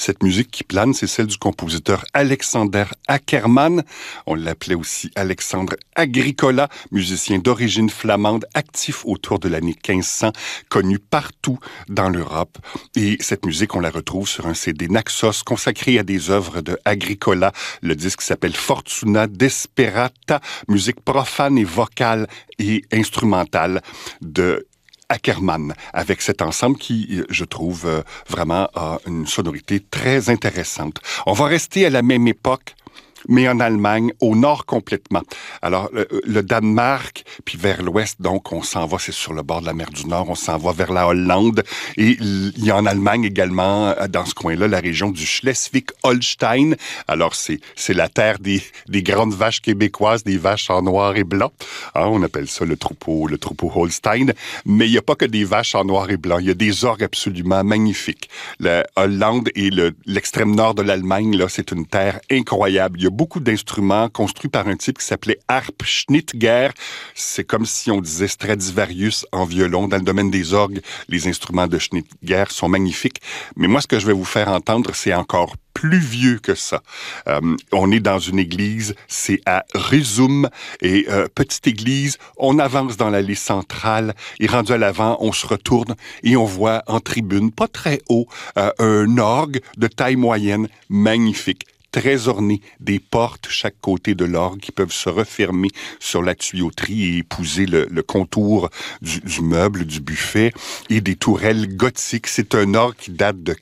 Cette musique qui plane, c'est celle du compositeur Alexander Ackermann. On l'appelait aussi Alexandre Agricola, musicien d'origine flamande, actif autour de l'année 1500, connu partout dans l'Europe. Et cette musique, on la retrouve sur un CD Naxos consacré à des œuvres de Agricola. Le disque s'appelle Fortuna Desperata, musique profane et vocale et instrumentale de Ackermann, avec cet ensemble qui, je trouve, vraiment a une sonorité très intéressante. On va rester à la même époque, mais en Allemagne, au nord complètement. Alors, le Danemark, puis vers l'ouest, donc, on s'en va, c'est sur le bord de la mer du Nord, on s'en va vers la Hollande. Et il y a en Allemagne également, dans ce coin-là, la région du Schleswig-Holstein. Alors, c'est la terre des grandes vaches québécoises, des vaches en noir et blanc. Hein, on appelle ça le troupeau Holstein. Mais il n'y a pas que des vaches en noir et blanc. Il y a des orgues absolument magnifiques. La Hollande et l'extrême nord de l'Allemagne, là, c'est une terre incroyable. Il y a beaucoup d'instruments construits par un type qui s'appelait Harp Schnitger. C'est comme si on disait Stradivarius en violon. Dans le domaine des orgues, les instruments de Schnitger sont magnifiques. Mais moi, ce que je vais vous faire entendre, c'est encore plus vieux que ça. On est dans une église, c'est à Husum, et petite église, on avance dans l'allée centrale, et rendu à l'avant, on se retourne, et on voit en tribune, pas très haut, un orgue de taille moyenne, magnifique, très orné, des portes chaque côté de l'orgue qui peuvent se refermer sur la tuyauterie et épouser le contour du meuble, du buffet, et des tourelles gothiques. C'est un orgue qui date de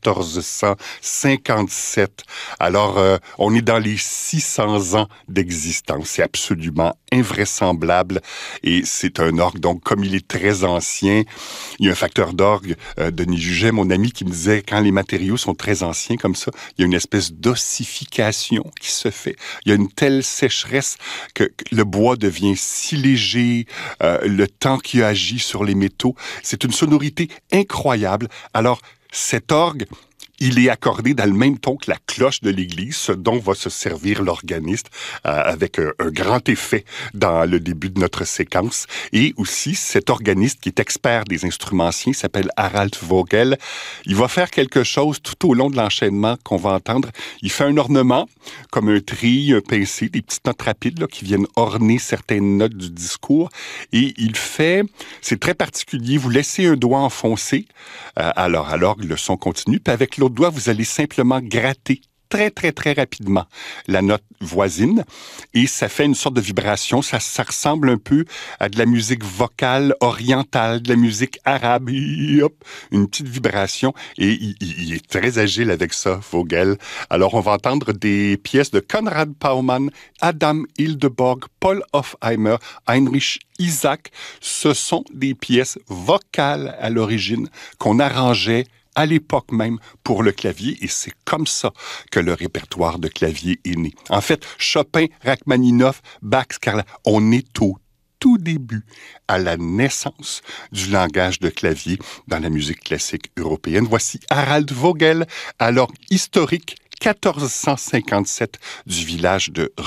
1457. Alors, on est dans les 600 ans d'existence. C'est absolument invraisemblable. Et c'est un orgue, donc, comme il est très ancien, il y a un facteur d'orgue, Denis Juget, mon ami, qui me disait, quand les matériaux sont très anciens comme ça, il y a une espèce d'ossification qui se fait. Il y a une telle sécheresse que le bois devient si léger, le temps qui agit sur les métaux. C'est une sonorité incroyable. Alors, cet orgue, il est accordé dans le même ton que la cloche de l'église, ce dont va se servir l'organiste avec un grand effet dans le début de notre séquence. Et aussi, cet organiste qui est expert des instruments anciens s'appelle Harald Vogel. Il va faire quelque chose tout au long de l'enchaînement qu'on va entendre. Il fait un ornement, comme un tri, un pincé, des petites notes rapides là, qui viennent orner certaines notes du discours. Et il fait, c'est très particulier, vous laissez un doigt enfoncé, alors à l'orgue, le son continue, puis avec l'autre doigt, vous allez simplement gratter très, très, très rapidement la note voisine et ça fait une sorte de vibration. Ça ressemble un peu à de la musique vocale orientale, de la musique arabe. Et hop, une petite vibration et il est très agile avec ça, Vogel. Alors, on va entendre des pièces de Konrad Paumann, Adam Hildeborg, Paul Hofheimer, Heinrich Isaac. Ce sont des pièces vocales à l'origine qu'on arrangeait à l'époque même pour le clavier, et c'est comme ça que le répertoire de clavier est né. En fait, Chopin, Rachmaninoff, Bach, Scarlatti, on est au tout début, à la naissance du langage de clavier dans la musique classique européenne. Voici Harald Vogel, alors historique 1457 du village de